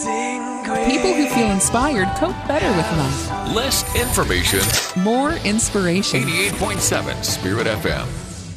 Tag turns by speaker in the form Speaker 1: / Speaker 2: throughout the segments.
Speaker 1: People who feel inspired cope better with life.
Speaker 2: Less information.
Speaker 1: More inspiration.
Speaker 2: 88.7 Spirit FM.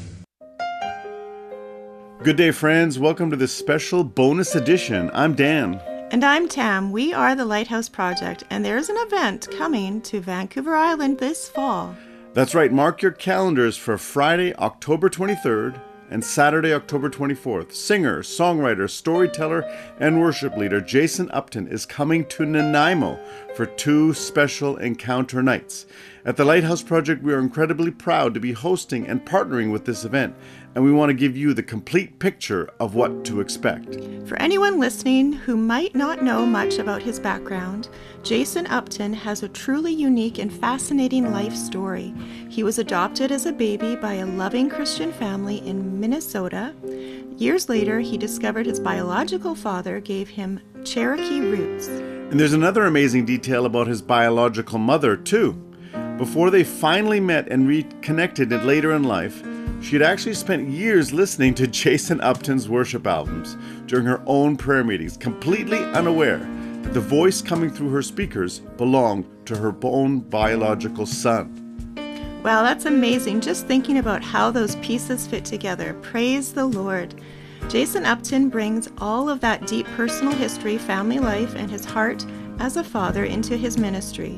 Speaker 3: Good day, friends. Welcome to this special bonus edition. I'm Dan.
Speaker 4: And I'm Tam. We are the Lighthouse Project, and there's an event coming to Vancouver Island this fall.
Speaker 3: That's right. Mark your calendars for Friday, October 23rd and Saturday, October 24th. Singer, songwriter, storyteller, and worship leader Jason Upton is coming to Nanaimo for 2 special encounter nights. At the Lighthouse Project, we are incredibly proud to be hosting and partnering with this event, and we want to give you the complete picture of what to expect.
Speaker 4: For anyone listening who might not know much about his background, Jason Upton has a truly unique and fascinating life story. He was adopted as a baby by a loving Christian family in Minnesota. Years later, he discovered his biological father gave him Cherokee roots.
Speaker 3: And there's another amazing detail about his biological mother, too. Before they finally met and reconnected later in life, she had actually spent years listening to Jason Upton's worship albums during her own prayer meetings, completely unaware that the voice coming through her speakers belonged to her own biological son.
Speaker 4: Wow, that's amazing. Just thinking about how those pieces fit together. Praise the Lord. Jason Upton brings all of that deep personal history, family life, and his heart as a father into his ministry.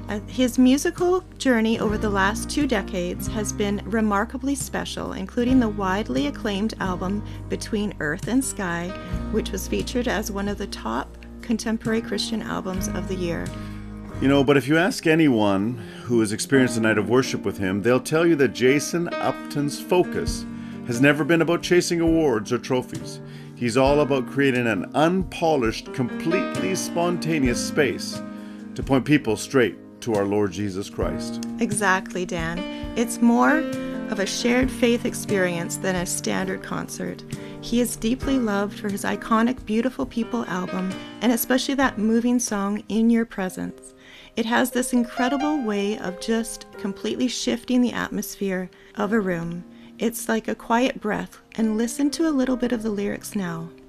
Speaker 4: His musical journey over the last 2 decades has been remarkably special, including the widely acclaimed album Between Earth and Sky, which was featured as one of the top contemporary Christian albums of the year.
Speaker 3: You know, but if you ask anyone who has experienced a night of worship with him, they'll tell you that Jason Upton's focus has never been about chasing awards or trophies. He's all about creating an unpolished, completely spontaneous space to point people straight to our Lord Jesus Christ.
Speaker 4: Exactly, Dan. It's more of a shared faith experience than a standard concert. He is deeply loved for his iconic Beautiful People album, and especially that moving song, In Your Presence. It has this incredible way of just completely shifting the atmosphere of a room. It's like a quiet breath, and listen to a little bit of the lyrics now.